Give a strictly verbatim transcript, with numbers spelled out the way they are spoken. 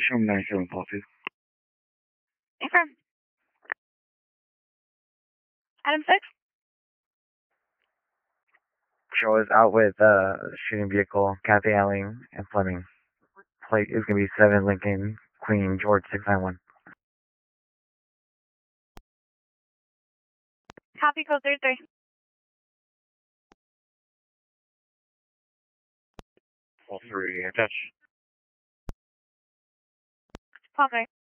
Show me ninety-seven policies. Affirm. Item six. Show is out with uh shooting vehicle, Kathy Alling and Fleming. Plate is gonna be seven Lincoln Queen George six nine one. Copy code three three. All three attach. Call three.